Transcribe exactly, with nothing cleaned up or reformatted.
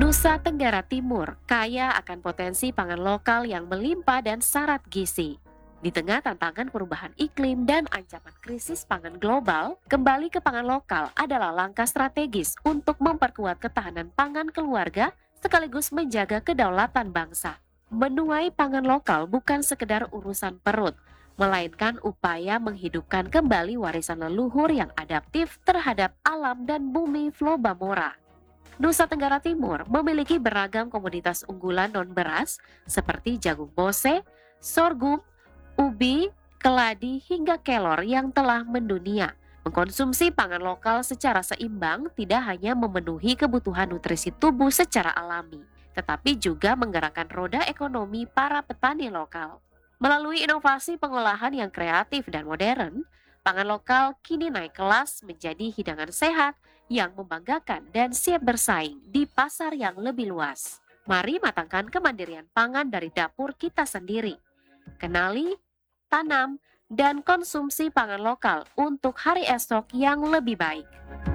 Nusa Tenggara Timur kaya akan potensi pangan lokal yang melimpah dan syarat gizi. Di tengah tantangan perubahan iklim dan ancaman krisis pangan global, kembali ke pangan lokal adalah langkah strategis untuk memperkuat ketahanan pangan keluarga sekaligus menjaga kedaulatan bangsa. Menuai pangan lokal bukan sekedar urusan perut, melainkan upaya menghidupkan kembali warisan leluhur yang adaptif terhadap alam dan bumi Flobamora. Nusa Tenggara Timur memiliki beragam komoditas unggulan non-beras seperti jagung bose, sorghum, ubi, keladi, hingga kelor yang telah mendunia. Mengkonsumsi pangan lokal secara seimbang tidak hanya memenuhi kebutuhan nutrisi tubuh secara alami, tetapi juga menggerakkan roda ekonomi para petani lokal. Melalui inovasi pengolahan yang kreatif dan modern, pangan lokal kini naik kelas menjadi hidangan sehat yang membanggakan dan siap bersaing di pasar yang lebih luas. Mari matangkan kemandirian pangan dari dapur kita sendiri. Kenali, tanam, dan konsumsi pangan lokal untuk hari esok yang lebih baik.